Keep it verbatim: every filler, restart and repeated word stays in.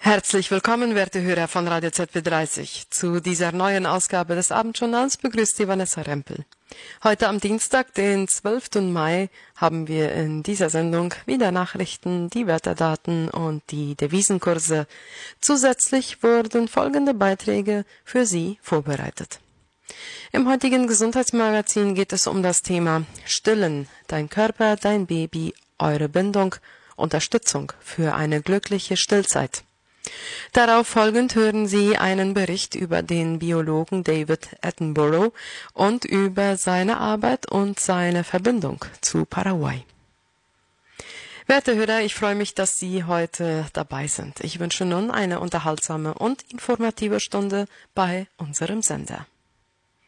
Herzlich willkommen, werte Hörer von Radio Z B dreißig. Zu dieser neuen Ausgabe des Abendjournals begrüßt Sie Vanessa Rempel. Heute am Dienstag, den zwölften Mai, haben wir in dieser Sendung wieder Nachrichten, die Wetterdaten und die Devisenkurse. Zusätzlich wurden folgende Beiträge für Sie vorbereitet. Im heutigen Gesundheitsmagazin geht es um das Thema Stillen, dein Körper, dein Baby, eure Bindung, Unterstützung für eine glückliche Stillzeit. Darauf folgend hören Sie einen Bericht über den Biologen David Attenborough und über seine Arbeit und seine Verbindung zu Paraguay. Werte Hörer, ich freue mich, dass Sie heute dabei sind. Ich wünsche nun eine unterhaltsame und informative Stunde bei unserem Sender.